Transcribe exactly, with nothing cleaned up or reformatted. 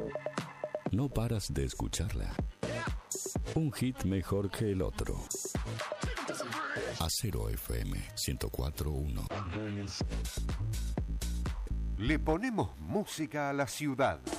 No paras de escucharla. Un hit mejor que el otro. Acero F M ciento cuatro punto uno. Le ponemos música a la ciudad.